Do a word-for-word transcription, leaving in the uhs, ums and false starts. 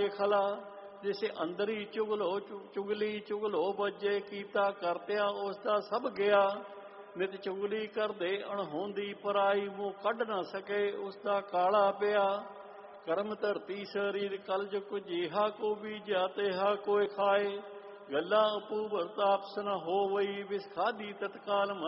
ਖਲਾ। ਜਿਸੇ ਅੰਦਰੀ ਚੁਗਲੋ ਚੁਗਲੀ ਚੁਗਲੋ ਵੱਜੇ, ਕੀਤਾ ਕਰਤਿਆ ਉਸ ਦਾ ਸਭ ਗਿਆ। ਨਿਤ ਚੁਗਲੀ ਕਰਦੇ ਅਣਹੋਂਦੀ ਪਰਾਈ, ਮੂੰਹ ਕੱਢ ਨਾ ਸਕੇ ਉਸ ਦਾ ਕਾਲਾ ਪਿਆ। ਕਰਮ ਧਰਤੀ ਸਰੀਰ ਕਲਜ ਕੁਜੀਹਾ, ਕੋ ਬੀਜਿਆ ਤੇਹਾ ਕੋਇ ਖਾਏ। ਗੱਲਾਂ ਅਪੂ ਵਰਤਾਪਸ ਨ ਹੋਵਈ, ਵਿਸ ਖਾਦੀ ਤਤਕਾਲ